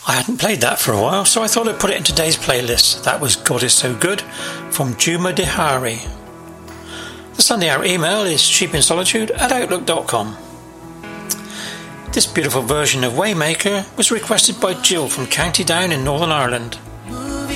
I hadn't played that for a while, so I thought I'd put it in today's playlist. That was God Is So Good from Juma Dehari. The Sunday Hour email is sheepinsolitude@outlook.com. This beautiful version of Waymaker was requested by Jill from County Down in Northern Ireland.